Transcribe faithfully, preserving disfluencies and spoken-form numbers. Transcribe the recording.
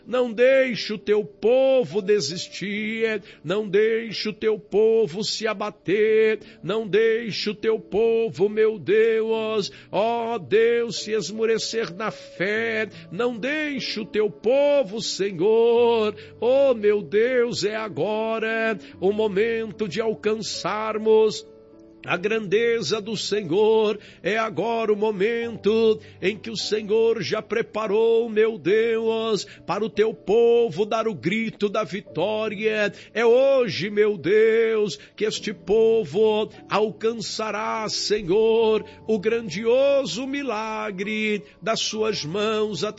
Não deixe o teu povo desistir, não deixe o teu povo se abater, não deixe o teu povo, meu Deus, ó Deus, se esmorecer na fé, não deixe o teu povo, Senhor, ó meu Deus, é agora o momento de alcançarmos a grandeza do Senhor. É agora o momento em que o Senhor já preparou, meu Deus, para o teu povo dar o grito da vitória. É hoje, meu Deus, que este povo alcançará, Senhor, o grandioso milagre das suas mãos através